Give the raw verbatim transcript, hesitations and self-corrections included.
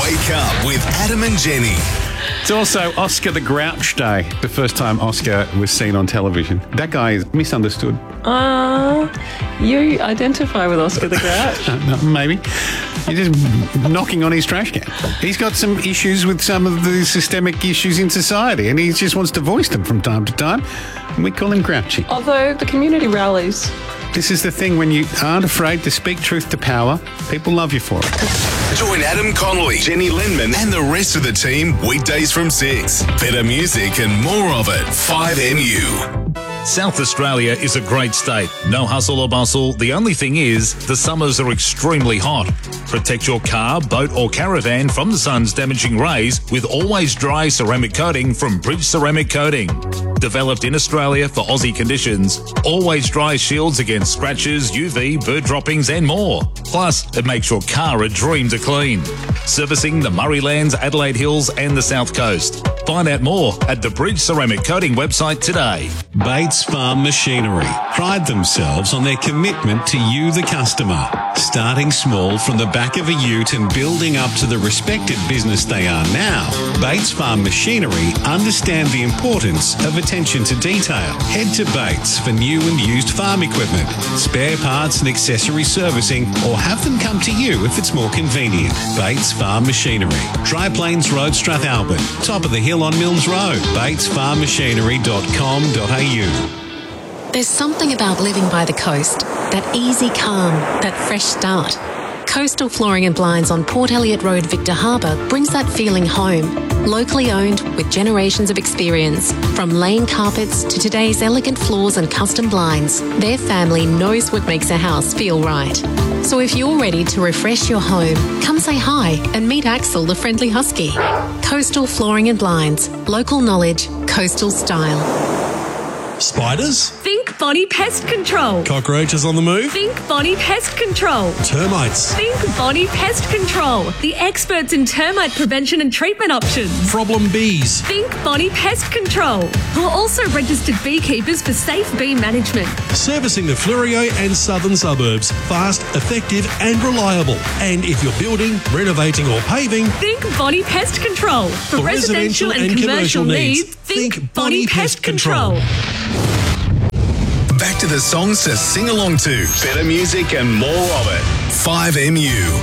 Wake up with Adam and Jenny. It's also Oscar the Grouch Day, the first time Oscar was seen on television. That guy is misunderstood. Uh, you identify with Oscar the Grouch? uh, no, maybe. You're just knocking on his trash can. He's got some issues with some of the systemic issues in society, and he just wants to voice them from time to time. And we call him Grouchy. Although the community rallies. This is the thing, when you aren't afraid to speak truth to power, people love you for it. Join Adam Connolly, Jenny Lindman and the rest of the team weekdays from six. Better music and more of it. five M U. South Australia is a great state. No hustle or bustle. The only thing is, the summers are extremely hot. Protect your car, boat or caravan from the sun's damaging rays with Always Dry ceramic coating from Bridge Ceramic Coating. Developed in Australia for Aussie conditions, Always Dry shields against scratches, U V, bird droppings and more. Plus, it makes your car a dream to clean. Servicing the Murraylands, Adelaide Hills and the South Coast. Find out more at the Bridge Ceramic Coating website today. Bates Farm Machinery pride themselves on their commitment to you, the customer. Starting small from the back of a ute and building up to the respected business they are now, Bates Farm Machinery understand the importance of attention to detail. Head to Bates for new and used farm equipment, spare parts and accessory servicing, or have them come to you if it's more convenient. Bates Farm Machinery, Dry Plains Road, Strathalbyn, top of the hill on Milnes Road, bates farm machinery dot com dot a u. There's something about living by the coast, that easy calm, that fresh start. Coastal Flooring and Blinds on Port Elliot Road, Victor Harbour brings that feeling home. Locally owned with generations of experience. From laying carpets to today's elegant floors and custom blinds, their family knows what makes a house feel right. So if you're ready to refresh your home, come say hi and meet Axel, the friendly husky. Coastal Flooring and Blinds. Local knowledge, coastal style. Spiders? Think Bonnie Pest Control. Cockroaches on the move? Think Bonnie Pest Control. Termites? Think Bonnie Pest Control. The experts in termite prevention and treatment options. Problem bees? Think Bonnie Pest Control, who are also registered beekeepers for safe bee management. Servicing the Fleurieu and southern suburbs. Fast, effective and reliable. And if you're building, renovating or paving, think Bonnie Pest Control. For, for residential, residential and, and commercial, commercial needs, needs think, think Bonnie Pest, Pest Control. Control. Back to the songs to sing along to. Better music and more of it. five M U.